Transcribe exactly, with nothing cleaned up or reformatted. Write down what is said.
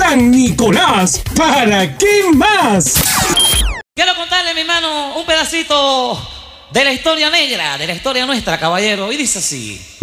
San Nicolás, ¿para qué más? Quiero contarle, mi hermano, un pedacito de la historia negra, de la historia nuestra, caballero, y dice así.